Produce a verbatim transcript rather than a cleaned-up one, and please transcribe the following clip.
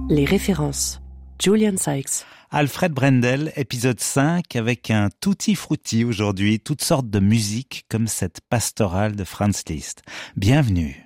Les références. Julian Sykes. Alfred Brendel, épisode cinq, avec un tutti frutti aujourd'hui, toutes sortes de musique comme cette pastorale de Franz Liszt. Bienvenue.